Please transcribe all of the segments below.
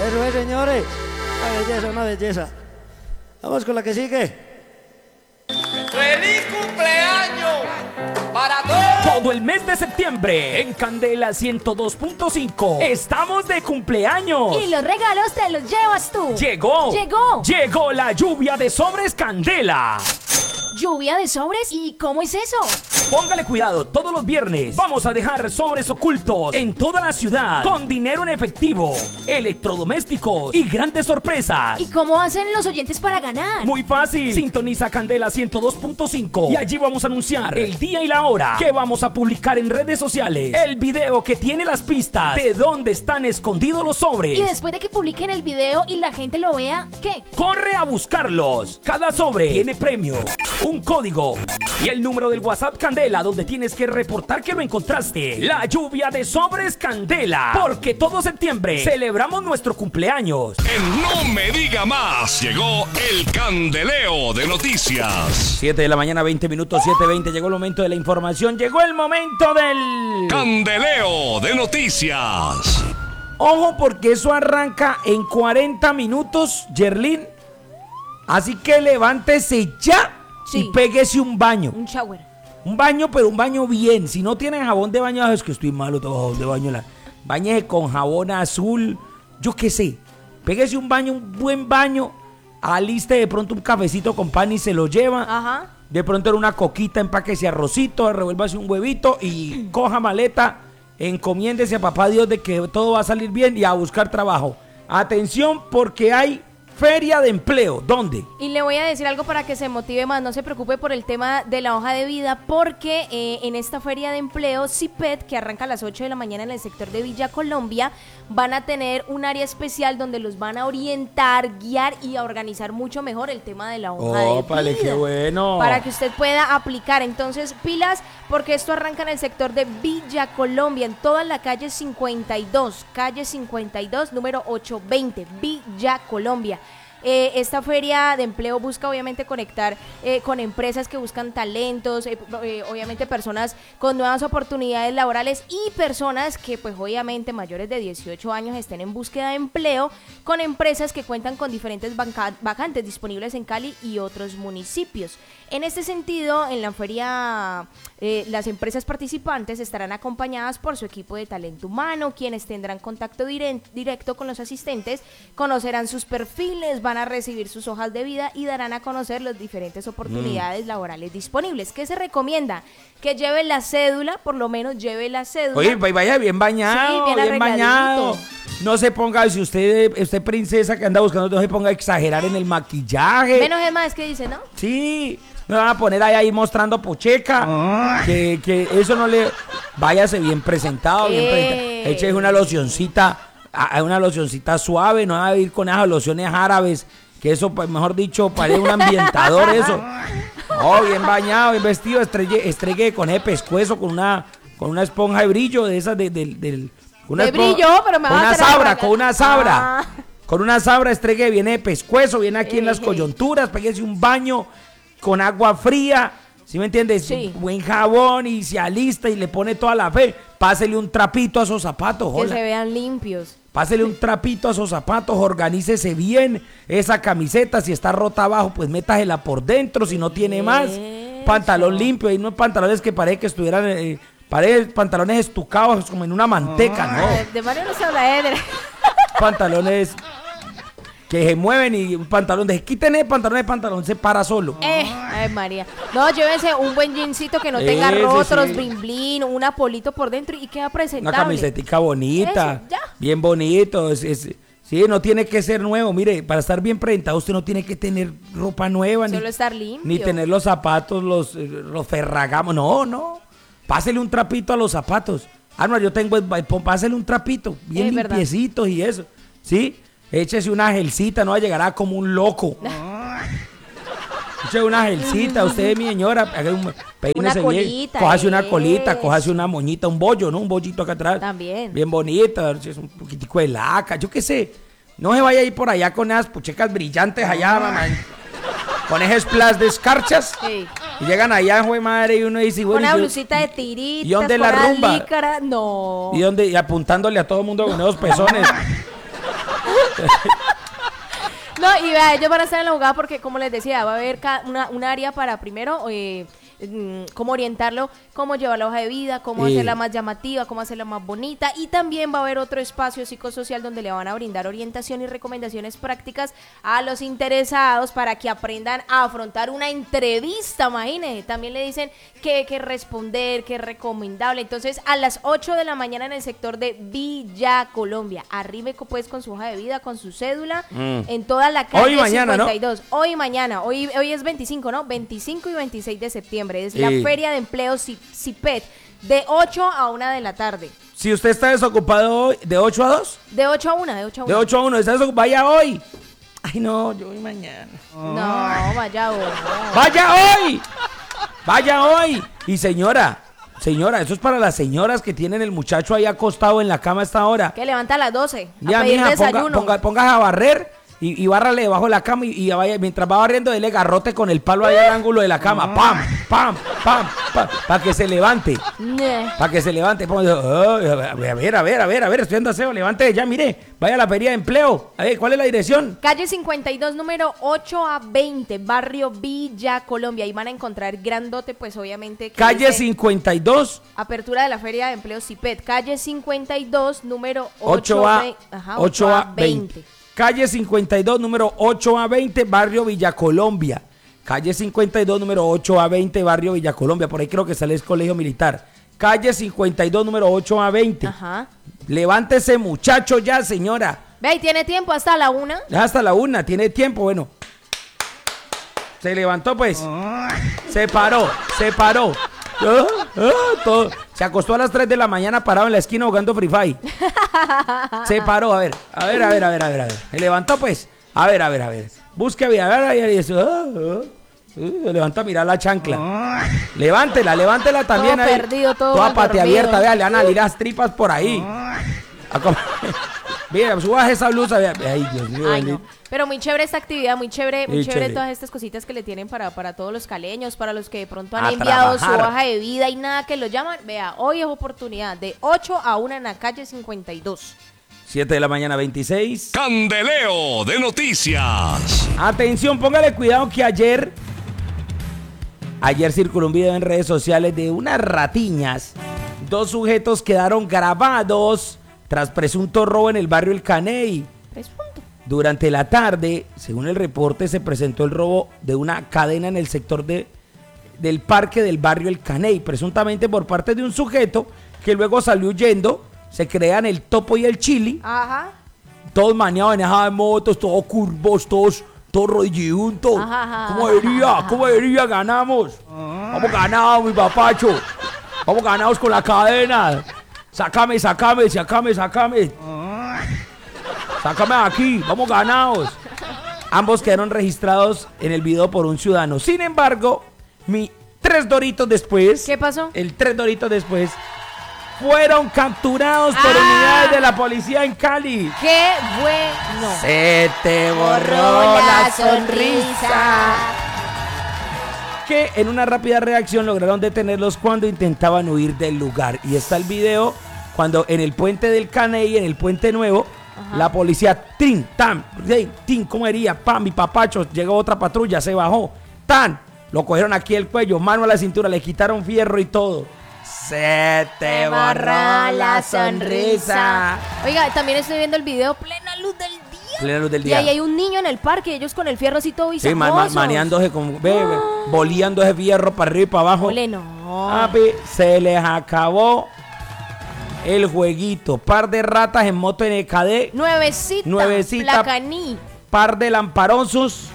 Eso es, señores. Una belleza, una belleza. Vamos con la que sigue. ¡Feliz cumpleaños para todos! Todo el mes de septiembre en Candela 102.5 estamos de cumpleaños. Y los regalos te los llevas tú. Llegó la lluvia de sobres Candela. ¿Lluvia de sobres? ¿Y cómo es eso? Póngale cuidado, todos los viernes vamos a dejar sobres ocultos en toda la ciudad con dinero en efectivo, electrodomésticos y grandes sorpresas. ¿Y cómo hacen los oyentes para ganar? Muy fácil, sintoniza Candela 102.5 y allí vamos a anunciar el día y la hora que vamos a publicar en redes sociales, el video que tiene las pistas de dónde están escondidos los sobres. Y después de que publiquen el video y la gente lo vea, ¿qué? Corre a buscarlos. Cada sobre tiene premio, un código y el número del WhatsApp Candela donde tienes que reportar que lo encontraste. La lluvia de sobres Candela, porque todo septiembre celebramos nuestro cumpleaños. En No Me Diga Más llegó el candeleo de noticias. 7 de la mañana, 20 minutos, 7:20. Llegó el momento de la información. Llegó el momento del Candeleo de noticias. Ojo, porque eso arranca en 40 minutos, Yerlin. Así que levántese ya. Sí. Y péguese un baño. Un shower. Un baño, pero un baño bien. Si no tienen jabón de baño, es que estoy malo, todo jabón de baño. Báñese con jabón azul, yo qué sé. Péguese un baño, un buen baño. Aliste de pronto un cafecito con pan y se lo lleva. Ajá. De pronto era una coquita, empáquese arrocito, revuélvase un huevito y coja maleta. Encomiéndese a papá Dios de que todo va a salir bien y a buscar trabajo. Atención, porque hay feria de empleo. ¿Dónde? Y le voy a decir algo para que se motive más. No se preocupe por el tema de la hoja de vida, porque en esta feria de empleo, CIPET, que arranca a las 8 de la mañana en el sector de Villa Colombia, van a tener un área especial donde los van a orientar, guiar y a organizar mucho mejor el tema de la hoja de vida. ¡Qué bueno! Para que usted pueda aplicar. Entonces, pilas, porque esto arranca en el sector de Villa Colombia, en toda la calle 52, número 820, Villa Colombia. Esta feria de empleo busca obviamente conectar con empresas que buscan talentos, obviamente personas con nuevas oportunidades laborales y personas que pues obviamente mayores de 18 años estén en búsqueda de empleo, con empresas que cuentan con diferentes vacantes disponibles en Cali y otros municipios. En este sentido, en la feria las empresas participantes estarán acompañadas por su equipo de talento humano, quienes tendrán contacto directo con los asistentes, conocerán sus perfiles, van a recibir sus hojas de vida y darán a conocer las diferentes oportunidades laborales disponibles. ¿Qué se recomienda? Que lleve la cédula, por lo menos lleve la cédula. Oye, vaya bien bañado, sí, bien bañado. No se ponga, si usted princesa que anda buscando, no se ponga a exagerar en el maquillaje. Menos es más, que dice, ¿no? Sí, me van a poner ahí mostrando pocheca. Que eso no le... Váyase bien presentado, Eche una locioncita suave, no va a ir con esas lociones árabes, que eso, pues, mejor dicho, parece un ambientador eso. Oh, bien bañado, bien vestido, estregue con ese pescuezo, con una esponja de brillo de esas con una sabra. Con una sabra estregue, viene de pescuezo, viene aquí en las coyunturas, péguese un baño con agua fría, ¿sí me entiendes? Sí. Buen jabón y se alista y le pone toda la fe. Pásele un trapito a esos zapatos, que se vean limpios. Pásele un trapito a esos zapatos, organícese bien esa camiseta, si está rota abajo, pues métasela por dentro, si no tiene más. Pantalón limpio, y no pantalones que parece que estuvieran, pantalones estucados como en una manteca, ¿no? De Mario no se habla, Pantalones que se mueven y un pantalón, quiten el pantalón, se para solo. Ay, María. No, llévense un buen jeansito que no tenga rostros, blin blin, un apolito por dentro y queda presentable. Una camisetica bonita, eso, ya. Bien bonito, sí, no tiene que ser nuevo. Mire, para estar bien presentado usted no tiene que tener ropa nueva. Solo estar limpio. Ni tener los zapatos, los ferragamos, no. Pásele un trapito a los zapatos. No, yo tengo, pásele un trapito, bien limpiecitos y eso, ¿sí? Échese una gelcita, no va a llegar como un loco. Échese una gelcita, usted, mi señora, peínese bien, cójase una colita, cójase una moñita, un bollo, ¿no? Un bollito acá atrás. También. Bien bonito, un poquitico de laca, yo qué sé. No se vaya a ir por allá con esas puchecas brillantes allá, mamá. Con ese splash de escarchas. Sí. Y llegan allá, jue madre, y uno dice, bueno, una blusita de tiritas. ¿Y dónde la rumba? No. Y apuntándole a todo el mundo con esos pezones. No, y vea, ellos van a estar en la jugada porque, como les decía, va a haber un área para primero cómo orientarlo, cómo llevar la hoja de vida, cómo hacerla más llamativa, cómo hacerla más bonita, y también va a haber otro espacio psicosocial donde le van a brindar orientación y recomendaciones prácticas a los interesados para que aprendan a afrontar una entrevista, imagínense. También le dicen qué responder, qué es recomendable. Entonces, a las 8 de la mañana en el sector de Villa Colombia, arribe pues con su hoja de vida, con su cédula, en toda la calle Hoy y mañana, 52. ¿No? Hoy y mañana, hoy es 25, ¿no? 25 y 26 de septiembre. Es la Feria de Empleo CIPET, de 8 a 1 de la tarde. Si usted está desocupado hoy, ¿de 8 a 2? De 8 a 1, de 8 a 1. De 8 a 1, ¿está desocupado? Vaya hoy. Ay, no, yo voy mañana. No, vaya hoy. No. ¡Vaya hoy! ¡Vaya hoy! Y señora, eso es para las señoras que tienen el muchacho ahí acostado en la cama a esta hora. Que levanta a las 12 Ya, a pedir mija, desayuno. póngase a barrer y bárrale debajo de la cama y vaya, mientras va barriendo, dele garrote con el palo ahí al ángulo de la cama. ¡Pam! ¡Pam! ¡Pam! ¡Pam! Para que se levante. Para que se levante. A ver, estoy dando aseo. Levante ya, mire. Vaya a la feria de empleo. A ver, ¿cuál es la dirección? Calle 52, número 8 a 20, barrio Villa Colombia. Ahí van a encontrar grandote, pues obviamente. Calle 52. Apertura de la Feria de Empleo CIPET. Calle 52, número 8 a 20. Calle 52, número 8 a 20, barrio Villa Colombia. Calle 52, número 8 a 20, barrio Villa Colombia. Por ahí creo que sale el colegio militar. Calle 52, número 8 a 20. Ajá. Levántese, muchacho, ya, señora. Ve, y tiene tiempo hasta la 1. Hasta la 1, tiene tiempo, bueno. Se levantó, pues. Se paró. Todo. Se acostó a las 3 de la mañana parado en la esquina jugando Free Fire. Se paró, a ver. Se levantó, pues. A ver. Busque a ver. Se levanta a mirar la chancla. Levántela también todo ahí. Perdido, todo toda pate dormido. abierta, vea, le van a salir las tripas por ahí. Mira, subas esa blusa, vea. Ay, Dios mío. Ay, no. Pero muy chévere esta actividad, muy chévere chévere. todas estas cositas que le tienen para todos los caleños, para los que de pronto han A enviado trabajar. su hoja de vida y nada que lo llaman. Vea, hoy es oportunidad de 8 a 1 en la calle 52. 7 de la mañana, 26. Candeleo de noticias. Atención, póngale cuidado que ayer circuló un video en redes sociales de unas ratiñas. 2 sujetos quedaron grabados tras presunto robo en el barrio El Caney. Durante la tarde, según el reporte, se presentó el robo de una cadena en el sector del parque del barrio El Caney, presuntamente por parte de un sujeto que luego salió huyendo. Se crean el Topo y el Chili. Ajá. Todos maneados en esas motos, todos curvos, todos rodilliuntos. ¿Cómo diría? Ganamos. Vamos ganados, mi papacho. Vamos ganados con la cadena. Sácame. Sácame de aquí, vamos ganados. Ambos quedaron registrados en el video por un ciudadano. Sin embargo, 3 doritos después. ¿Qué pasó? 3 doritos después fueron capturados por unidades de la policía en Cali. ¡Qué bueno! Se te borró la sonrisa. Que en una rápida reacción lograron detenerlos cuando intentaban huir del lugar. Y está el video cuando en el puente del Caney, en el puente nuevo, la policía, ¿cómo diría? Pam, mi papacho, llegó otra patrulla, se bajó, lo cogieron aquí el cuello, mano a la cintura, le quitaron fierro y todo. Se te borró la sonrisa. Oiga, también estoy viendo el video plena luz del día. Plena luz del Y día. ahí hay un niño en el parque, ellos con el fierro así todo y Sí, maneándose como, boleando ese fierro para arriba y para abajo. Ole, no. Papi, se les acabó el jueguito. Par de ratas en moto NKD. Nuevecita. Placaní. Par de lamparosos.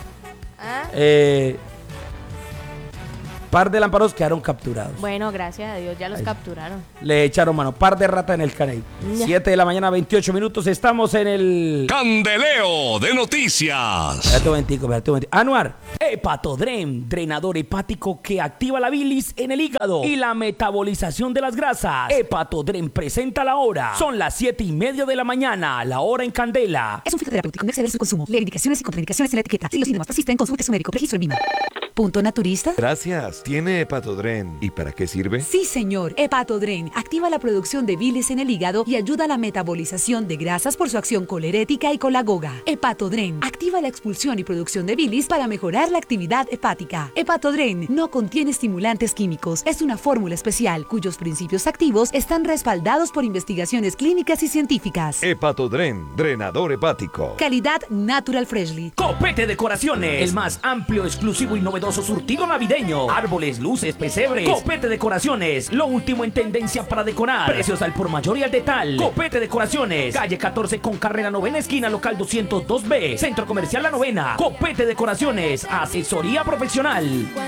Par de lamparos quedaron capturados. Bueno, gracias a Dios, ya los capturaron. Le echaron mano. Par de ratas en el Caney. 7 de la mañana, 28 minutos. Estamos en el Candeleo de noticias. Espérate un momentico. Anuar. Hepatodrem, drenador hepático que activa la bilis en el hígado y la metabolización de las grasas. Hepatodrem presenta la hora. Son las 7:30 de la mañana. La hora en Candela. Es un fitoterapéutico, no exceder su consumo. Leer indicaciones y contraindicaciones en la etiqueta. Si los síntomas persisten, consulte a su médico. Registro en Vima. Punto naturista. Gracias. ¿Tiene Hepatodren? ¿Y para qué sirve? Sí, señor. Hepatodren activa la producción de bilis en el hígado y ayuda a la metabolización de grasas por su acción colerética y colagoga. Hepatodren activa la expulsión y producción de bilis para mejorar la actividad hepática. Hepatodren no contiene estimulantes químicos. Es una fórmula especial cuyos principios activos están respaldados por investigaciones clínicas y científicas. Hepatodren, drenador hepático. Calidad Natural Freshly. Copete Decoraciones, el más amplio, exclusivo y novedoso surtido navideño. Árboles, luces, pesebres. Copete Decoraciones, lo último en tendencia para decorar. Precios al por mayor y al detal. Copete Decoraciones, calle 14 con carrera 9ª esquina, local 202B, Centro Comercial La Novena. Copete Decoraciones, asesoría profesional.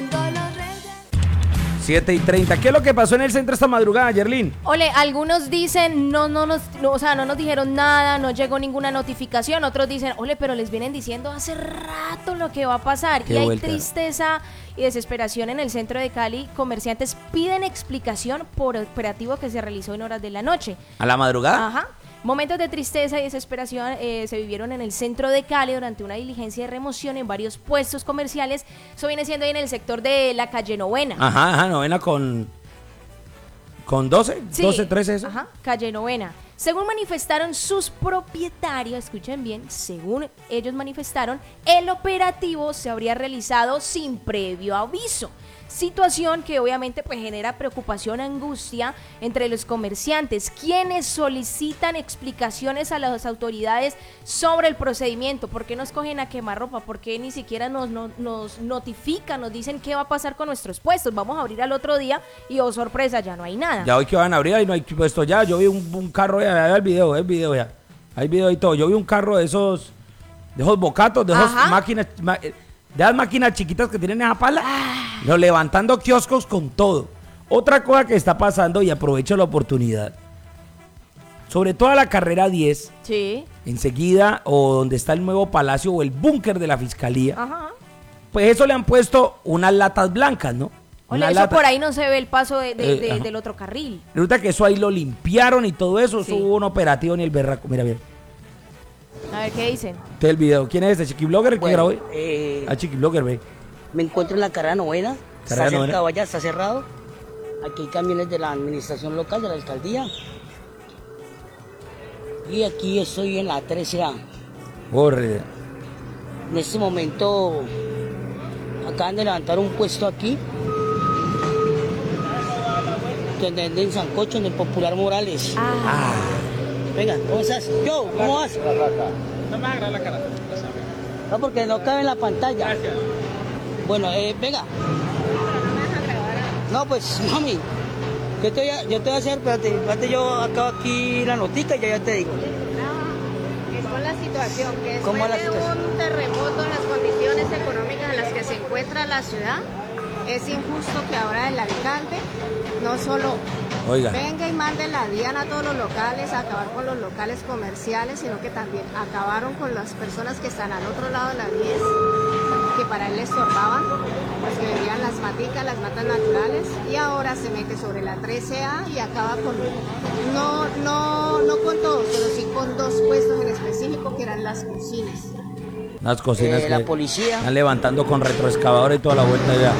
7:30. ¿Qué es lo que pasó en el centro esta madrugada, Yerlin? Ole, algunos dicen, no nos dijeron nada, no llegó ninguna notificación. Otros dicen, ole, pero les vienen diciendo hace rato lo que va a pasar. Qué y hay vuelta. tristeza y desesperación en el centro de Cali. Comerciantes piden explicación por operativo que se realizó en horas de la noche. ¿A la madrugada? Ajá. Momentos de tristeza y desesperación se vivieron en el centro de Cali durante una diligencia de remoción en varios puestos comerciales. Eso viene siendo ahí en el sector de la calle Novena. Ajá, Novena con 12, Sí, 12, 13 eso. Ajá, calle Novena. Según manifestaron sus propietarios, escuchen bien, según ellos manifestaron, el operativo se habría realizado sin previo aviso. Situación que obviamente pues genera preocupación, angustia entre los comerciantes, quienes solicitan explicaciones a las autoridades sobre el procedimiento. ¿Por qué nos cogen a quemarropa? ¿Por qué ni siquiera nos notifican, nos dicen qué va a pasar con nuestros puestos? Vamos a abrir al otro día y oh sorpresa, ya no hay nada. Ya hoy que van a abrir y no hay puesto ya. Yo vi un carro, ya el video ya. Hay video y todo. Yo vi un carro de esos bocatos, de esas Ajá. máquinas, de las máquinas chiquitas que tienen esa pala, no, levantando kioscos con todo. Otra cosa que está pasando, y aprovecho la oportunidad, sobre todo a la carrera 10, Sí. enseguida, o donde está el nuevo palacio o el búnker de la fiscalía, Ajá. pues eso le han puesto unas latas blancas, ¿no? Ole, Unas eso latas. por ahí no se ve el paso Ajá. del otro carril. Resulta que eso ahí lo limpiaron y todo eso, Sí. eso hubo un operativo en el berraco. Mira, bien. A ver qué dicen. Este es el video. ¿Quién es este? ¿Chiquiblogger? ¿Qué grabó? Bueno, Chiquiblogger, ve. me encuentro en la carrera novena, Carrera está novena. cerrado allá, está cerrado. Aquí hay camiones de la administración local, de la alcaldía. Y aquí estoy en la 13A. Corre. En este momento acaban de levantar un puesto aquí, donde venden sancocho, en el Popular Morales. Venga, ¿cómo estás? Yo, ¿cómo vas? No me agarra la cara. No, porque no cabe en la pantalla. Gracias. Bueno, venga. No, pues, mami, yo te voy a hacer, espérate, yo acabo aquí la notica y ya te digo. Es con la situación, que ¿Cómo después la de situación? un terremoto en las condiciones económicas en las que se encuentra la ciudad, es injusto que ahora el alcalde no solo Oiga. venga y mande la diana a todos los locales, a acabar con los locales comerciales, sino que también acabaron con las personas que están al otro lado de la 10, que para él le estorbaban, pues que vivían las maticas, las matas naturales, y ahora se mete sobre la 13A y acaba con, no con todos, pero sí con dos puestos en específico, que eran las cocinas. Unas cocinas que La policía. están levantando con retroexcavadora y toda la vuelta ya.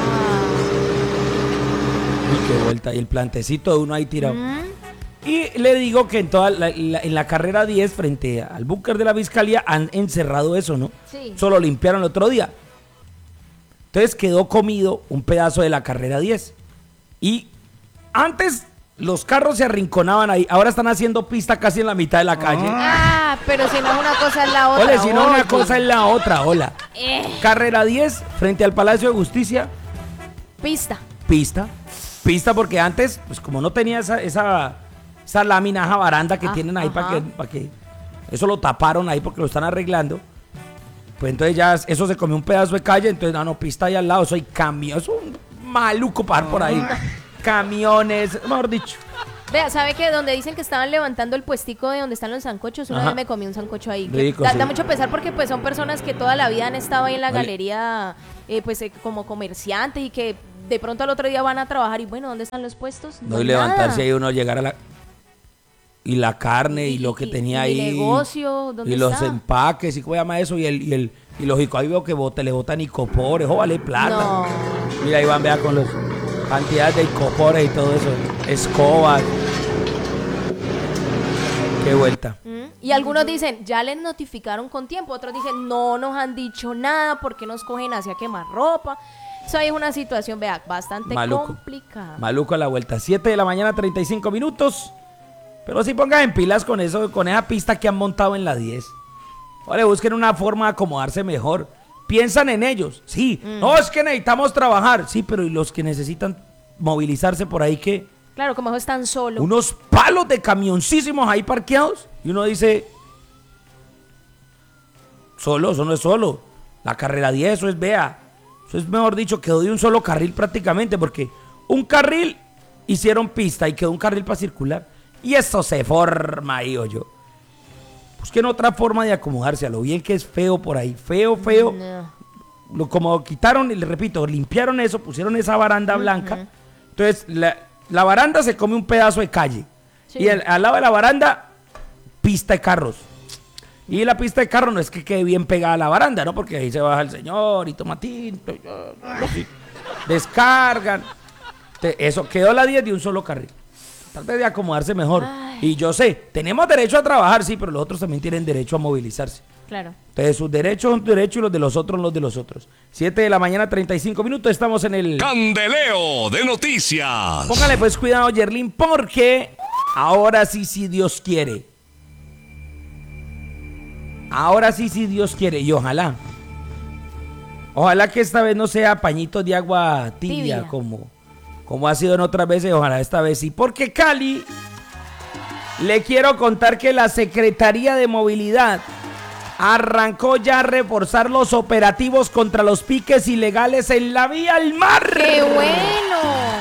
Uy, qué vuelta. Y el plantecito de uno ahí tirado. Y le digo que en la carrera 10, frente al búnker de la fiscalía, han encerrado eso, ¿no? Sí. Solo limpiaron el otro día. Entonces quedó comido un pedazo de la carrera 10. Y antes los carros se arrinconaban ahí. Ahora están haciendo pista casi en la mitad de la calle. Ah, pero si no es una cosa es la otra. Ole, si no una oye. cosa es la otra, hola. Carrera 10, frente al Palacio de Justicia, Pista. pista porque antes, pues como no tenía esa lámina, esa baranda que tienen ahí para que eso lo taparon ahí porque lo están arreglando, pues entonces ya eso se comió un pedazo de calle, entonces no, pista ahí al lado, eso hay cambio, eso es un maluco pasar por ahí, camiones, mejor dicho. Vea, ¿sabe que donde dicen que estaban levantando el puestico de donde están los sancochos? Una Ajá. vez me comí un sancocho ahí. Rico, Da sí. mucho pesar porque pues son personas que toda la vida han estado ahí en la Vale. galería como comerciantes y que de pronto al otro día van a trabajar y bueno, ¿dónde están los puestos? No, y hay nada. levantarse ahí uno llegar a la... Y la carne y lo que tenía ahí. ¿Y el negocio? ¿Dónde y los está? empaques, ¿y cómo se llama eso? Y lógico, ahí veo que le botan icopores, eso vale plata. No. Mira, Iván, vea con las cantidades de icopores y todo eso. Escobas. Qué vuelta. Y algunos dicen, ya les notificaron con tiempo. Otros dicen, no nos han dicho nada, ¿por qué nos cogen hacia quemar ropa? Eso ahí es una situación, vea, bastante complicada. Maluco a la vuelta. 7 de la mañana, 35 minutos. Pero sí pongan en pilas con eso, con esa pista que han montado en la 10. Vale, busquen una forma de acomodarse mejor. Piensan en ellos. Sí, no, es que necesitamos trabajar. Sí, pero ¿y los que necesitan movilizarse por ahí qué? Claro, como están solos. Unos palos de camioncísimos ahí parqueados. Y uno dice, solo, eso no es solo. La carrera 10, eso es, vea. Eso es, mejor dicho, quedó de un solo carril prácticamente. Porque un carril hicieron pista y quedó un carril para circular. Y eso se forma ahí, yo. Busquen otra forma de acomodarse a lo bien que es feo por ahí. Feo. No. Como quitaron, y le repito, limpiaron eso, pusieron esa baranda blanca. Entonces, la baranda se come un pedazo de calle. Sí. Y al lado de la baranda, pista de carros. Y la pista de carros no es que quede bien pegada a la baranda, ¿no? Porque ahí se baja el señor y toma tinto. Y descargan. Eso quedó la 10 de un solo carril. Tal vez de acomodarse mejor. Ay. Y yo sé, tenemos derecho a trabajar, sí, pero los otros también tienen derecho a movilizarse. Claro. Entonces sus derechos son derechos y los de los otros los de los otros. 7 de la mañana, 35 minutos, estamos en el Candeleo de Noticias. Póngale pues cuidado, Yerlin, porque ahora sí, si Dios quiere. Ahora sí, si Dios quiere. Y ojalá que esta vez no sea pañitos de agua tibia. Como ha sido en otras veces, ojalá esta vez sí. Porque Cali, le quiero contar que la Secretaría de Movilidad arrancó ya a reforzar los operativos contra los piques ilegales en la vía al mar. ¡Qué bueno!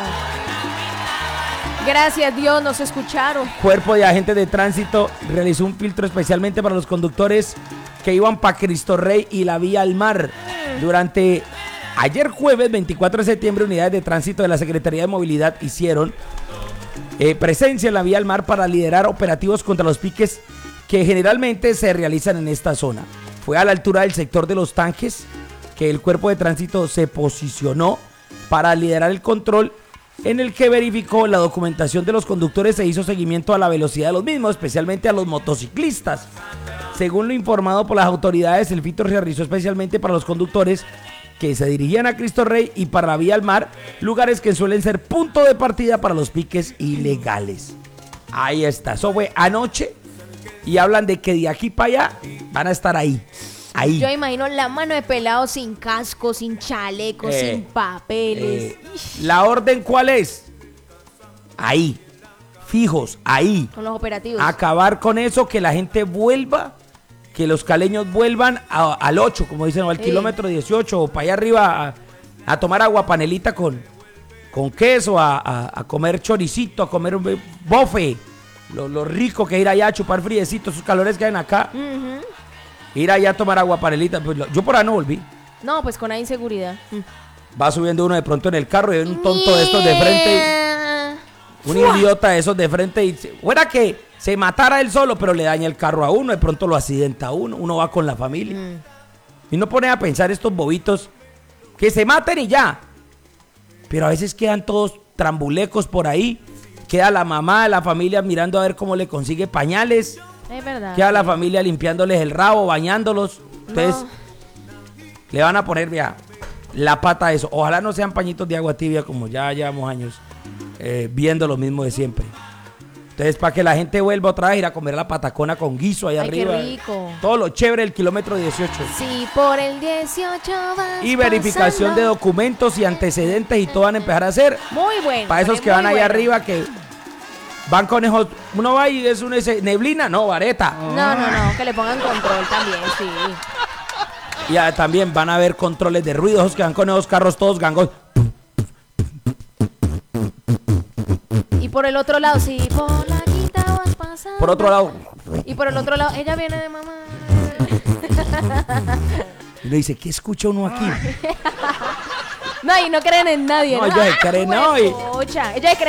Gracias Dios, nos escucharon. Cuerpo de agentes de tránsito realizó un filtro especialmente para los conductores que iban para Cristo Rey y la vía al mar. Durante ayer jueves 24 de septiembre, unidades de tránsito de la Secretaría de Movilidad hicieron presencia en la vía al mar para liderar operativos contra los piques que generalmente se realizan en esta zona. Fue a la altura del sector de los tanques que el cuerpo de tránsito se posicionó para liderar el control, en el que verificó la documentación de los conductores e hizo seguimiento a la velocidad de los mismos, especialmente a los motociclistas. Según lo informado por las autoridades, el filtro se realizó especialmente para los conductores que se dirigían a Cristo Rey y para la vía al mar, lugares que suelen ser punto de partida para los piques ilegales. Ahí está, eso fue anoche y hablan de que de aquí para allá van a estar ahí. Yo imagino la mano de pelado sin casco, sin chaleco, sin papeles. ¿La orden cuál es? Ahí, fijos, ahí. Con los operativos. Acabar con eso, que la gente vuelva, que los caleños vuelvan al 8, como dicen, o al kilómetro 18, o para allá arriba a tomar agua panelita con queso, a comer choricito, a comer un bofe. Lo rico que ir allá a chupar friecito, esos calores que hay acá. Ir allá a tomar agua panelita. Pues yo por ahí no volví. No, pues con la inseguridad. Va subiendo uno de pronto en el carro y hay un tonto de estos de frente. Un idiota de esos de frente. Y fuera que se matara él solo, pero le daña el carro a uno. De pronto lo accidenta a uno. Uno va con la familia. Y no pone a pensar estos bobitos que se maten y ya. Pero a veces quedan todos trambulecos por ahí. Queda la mamá de la familia mirando a ver cómo le consigue pañales. Es verdad. Queda la familia limpiándoles el rabo, bañándolos. Entonces, le van a poner, vea, la pata a eso. Ojalá no sean pañitos de agua tibia como ya llevamos años viendo lo mismo de siempre. Entonces, para que la gente vuelva otra vez a ir a comer la patacona con guiso allá arriba. Qué rico. Todo lo chévere del kilómetro 18. Sí, por el 18 vas y verificación pasando de documentos y antecedentes y todo van a empezar a hacer. Muy bueno. Para esos que van allá arriba que van con esos, uno va y es uno dice, neblina, no, vareta. No, que le pongan control también, sí. Y también van a haber controles de ruido, esos que van con esos carros todos gangos. Y por el otro lado, sí, por la quita vas pasando. Por otro lado. Y por el otro lado, ella viene de mamá. Y le dice, ¿qué escucha uno aquí? No, y no creen en nadie, ¿no? No, ellos creen, no. Ellos creen